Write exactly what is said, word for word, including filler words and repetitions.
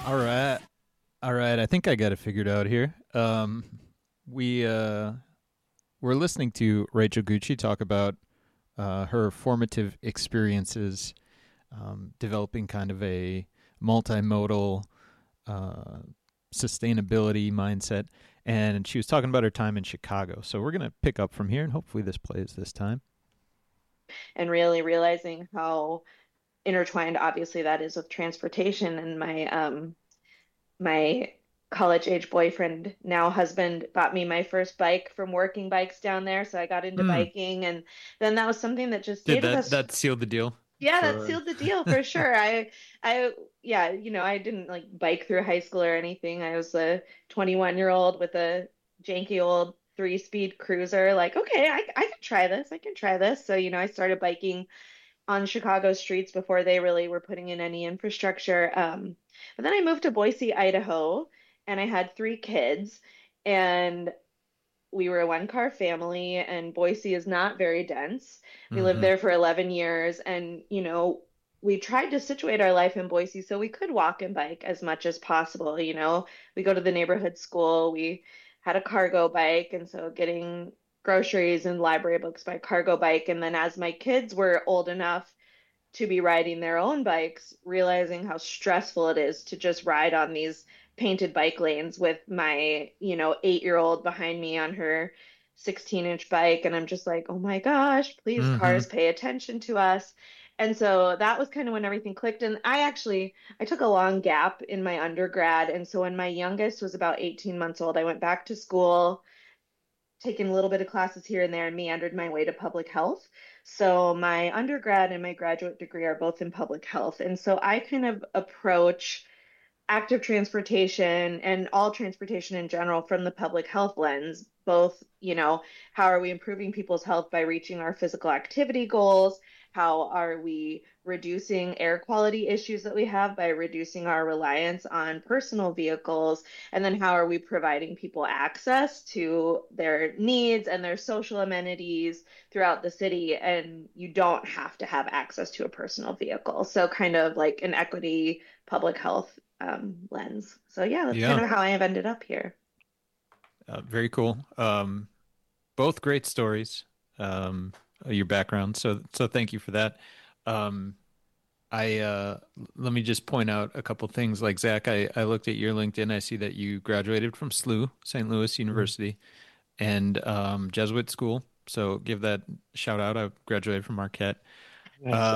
All right. All right. I think I got it figured out here. Um, we uh, we're listening to Rachel Gucci talk about uh, her formative experiences, um, developing kind of a multimodal uh, sustainability mindset. And she was talking about her time in Chicago. So we're going to pick up from here, and hopefully this plays this time. And really realizing how intertwined obviously that is with transportation and my um my college age boyfriend, now husband, bought me my first bike from working bikes down there, so I got into Hmm. biking, and then that was something that just Did stayed with that us. that seal the deal Yeah, that for? sealed the deal for sure. I I yeah, you know, I didn't like bike through high school or anything. I was a twenty-one year old with a janky old three speed cruiser, like, okay, I I can try this. I can try this. So, you know, I started biking on Chicago streets before they really were putting in any infrastructure. Um, but then I moved to Boise, Idaho, and I had three kids, and we were a one car family, and Boise is not very dense. We lived Mm-hmm. there for eleven years, and, you know, we tried to situate our life in Boise so we could walk and bike as much as possible. You know, we go to the neighborhood school, we had a cargo bike, and so getting groceries and library books by cargo bike. And then as my kids were old enough to be riding their own bikes, realizing how stressful it is to just ride on these painted bike lanes with my, you know, eight year old behind me on her sixteen inch bike. And I'm just like, oh my gosh, please, Mm-hmm. cars, pay attention to us. And so that was kind of when everything clicked. And I actually, I took a long gap in my undergrad. And so when my youngest was about eighteen months old, I went back to school, taken a little bit of classes here and there, and meandered my way to public health. So my undergrad and my graduate degree are both in public health. And so I kind of approach active transportation and all transportation in general from the public health lens, both, you know, how are we improving people's health by reaching our physical activity goals? How are we reducing air quality issues that we have by reducing our reliance on personal vehicles? And then how are we providing people access to their needs and their social amenities throughout the city? And you don't have to have access to a personal vehicle. So, kind of like an equity public health um, lens. So yeah, that's kind Yeah. of how I have ended up here. Uh, very cool. Um, both great stories. Um, your background. So so thank you for that. Um, I uh, Let me just point out a couple things. Like Zach, I, I looked at your LinkedIn. I see that you graduated from S L U, Saint Louis Mhm. University, and um, Jesuit school. So give that shout out. I graduated from Marquette. Uh, Nice.